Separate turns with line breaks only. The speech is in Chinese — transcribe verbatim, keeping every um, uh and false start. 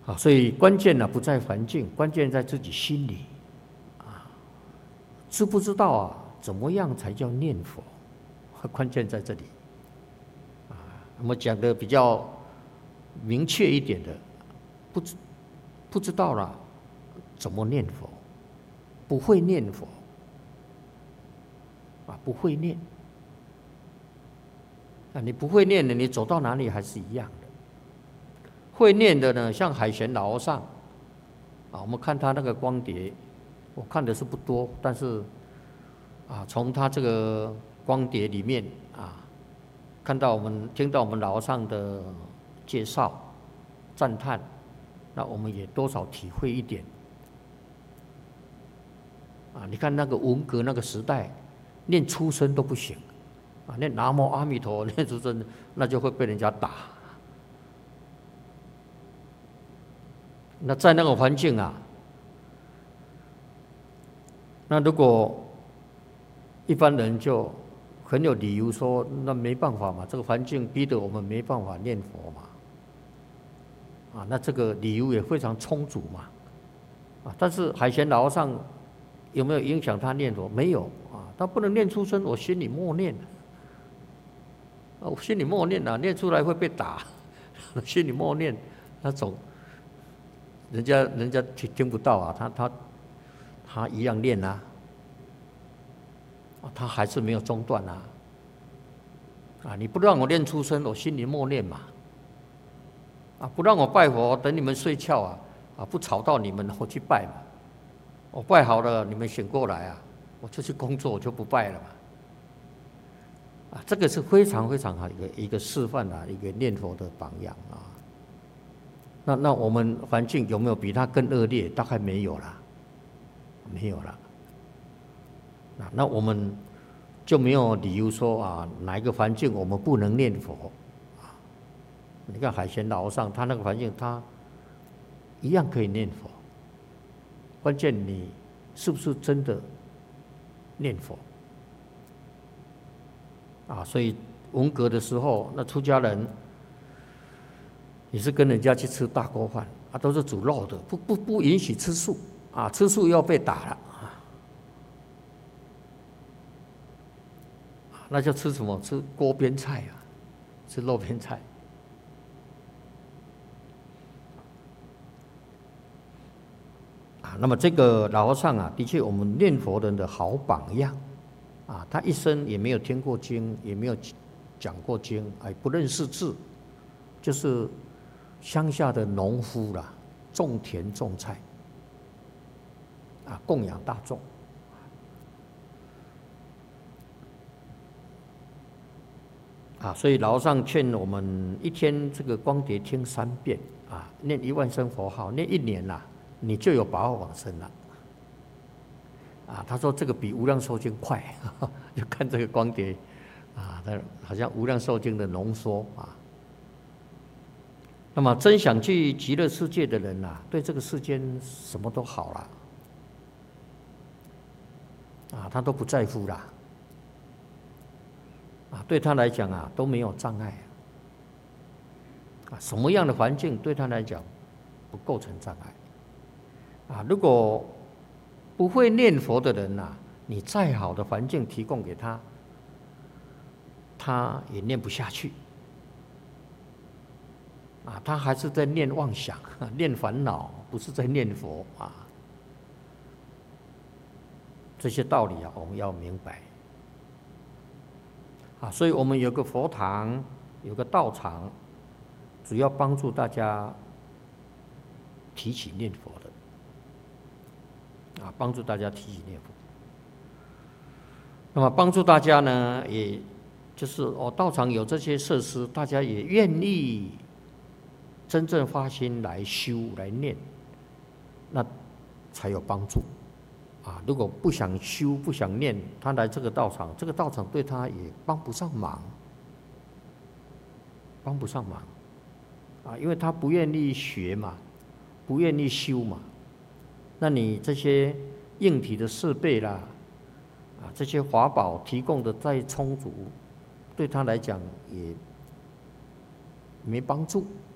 啊，所以关键呢不在环境，关键在自己心里，啊，知不知道啊？怎么样才叫念佛？关键在这里，啊，我们讲的比较明确一点的，不知不知道了，怎么念佛？不会念佛，啊，不会念，啊，你不会念的，你走到哪里还是一样的。会念的呢，像海贤老和尚，啊，我们看他那个光碟，我看的是不多，但是，啊，从他这个光碟里面啊，看到我们听到我们老和尚的介绍、赞叹，那我们也多少体会一点。啊，你看那个文革那个时代，念出声都不行，啊，念南无阿弥陀，念出声那就会被人家打。那在那个环境啊，那如果一般人就很有理由说，那没办法嘛，这个环境逼得我们没办法念佛嘛，啊，那这个理由也非常充足嘛，啊，但是海贤老和尚有没有影响他念佛？没有啊，他不能念出声，我心里默念，啊，我心里默念啊，念出来会被打，心里默念那种。人家人家听听不到啊，他他他一样念啊，他还是没有中断啊，啊，你不让我念出声，我心里默念嘛，啊，不让我拜佛，等你们睡觉啊，啊，不吵到你们，我去拜嘛，我拜好了，你们醒过来啊，我就去工作，我就不拜了嘛，啊，这个是非常非常好一个一个示范啊，一个念佛的榜样啊。那那我们环境有没有比他更恶劣？大概没有啦，没有啦。那那我们就没有理由说啊，哪一个环境我们不能念佛啊？你看海贤老和尚，他那个环境他一样可以念佛，关键你是不是真的念佛啊？所以文革的时候，那出家人。你是跟人家去吃大锅饭啊，都是煮肉的，不不不允许吃素啊，吃素要被打了啊。那就吃什么？吃锅边菜啊，吃肉边菜。啊，那么这个老和尚啊，的确我们念佛人的好榜样啊，他一生也没有听过经，也没有讲过经，哎，不认识字，就是。乡下的农夫啦，种田种菜，啊，供养大众，啊，所以老和尚劝我们一天这个光碟听三遍，啊，念一万声佛号，念一年啦，你就有把握往生了。啊，他说这个比无量寿经快，呵呵就看这个光碟，啊，他好像无量寿经的浓缩啊。那么真想去极乐世界的人啊，对这个世间什么都好了，啊，他都不在乎啦，啊，对他来讲啊都没有障碍，啊，什么样的环境对他来讲不构成障碍，啊，如果不会念佛的人啊，你再好的环境提供给他，他也念不下去。啊，他还是在念妄想、念烦恼，不是在念佛啊。这些道理啊，我们要明白。啊，所以我们有个佛堂，有个道场，主要帮助大家提起念佛的。啊，帮助大家提起念佛。那么帮助大家呢，也就是哦，道场有这些设施，大家也愿意。真正发心来修来念，那才有帮助啊！如果不想修不想念，他来这个道场，这个道场对他也帮不上忙，帮不上忙啊！因为他不愿意学嘛，不愿意修嘛。那你这些硬体的设备啦，啊，这些法宝提供的再充足，对他来讲也没帮助。